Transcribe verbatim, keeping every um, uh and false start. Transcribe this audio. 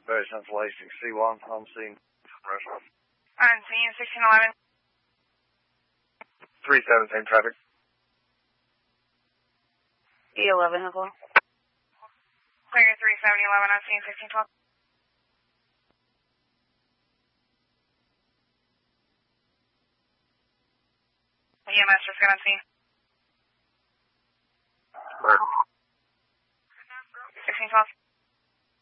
Very Central eight six C one, on scene. On scene, sixteen eleven. three seven, same traffic. E eleven as well. Clear three seven eleven on scene, sixteen twelve. E M S just got on scene.